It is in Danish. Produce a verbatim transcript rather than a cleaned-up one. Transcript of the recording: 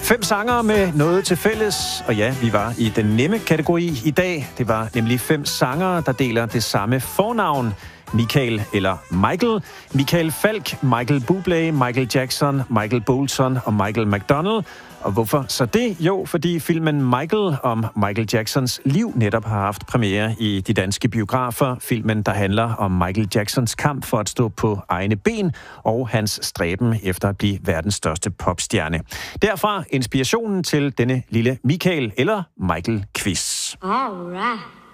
Fem sanger med noget til fælles, og ja, vi var i den nemme kategori i dag. Det var nemlig fem sanger, der deler det samme fornavn. Michael eller Michael, Michael Falch, Michael Bublé, Michael Jackson, Michael Bolton og Michael McDonald. Og hvorfor så det? Jo, fordi filmen Michael om Michael Jacksons liv netop har haft premiere i de danske biografer. Filmen, der handler om Michael Jacksons kamp for at stå på egne ben og hans stræben efter at blive verdens største popstjerne. Derfra inspirationen til denne lille Michael eller Michael-quiz. All right.